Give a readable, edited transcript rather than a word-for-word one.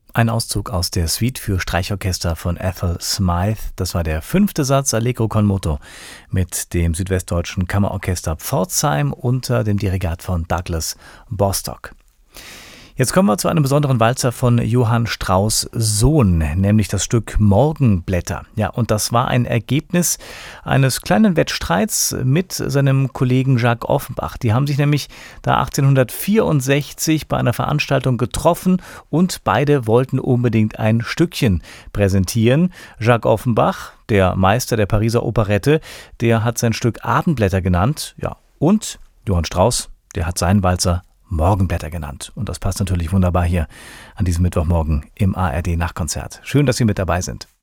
Ein Auszug aus der Suite für Streichorchester von Ethel Smythe. Das war der 5. Satz Allegro con moto mit dem Südwestdeutschen Kammerorchester Pforzheim unter dem Dirigat von Douglas Bostock. Jetzt kommen wir zu einem besonderen Walzer von Johann Strauss Sohn, nämlich das Stück Morgenblätter. Ja, und das war ein Ergebnis eines kleinen Wettstreits mit seinem Kollegen Jacques Offenbach. Die haben sich nämlich da 1864 bei einer Veranstaltung getroffen und beide wollten unbedingt ein Stückchen präsentieren. Jacques Offenbach, der Meister der Pariser Operette, der hat sein Stück Abendblätter genannt. Ja, und Johann Strauss, der hat seinen Walzer Morgenblätter genannt. Und das passt natürlich wunderbar hier an diesem Mittwochmorgen im ARD Nachtkonzert. Schön, dass Sie mit dabei sind.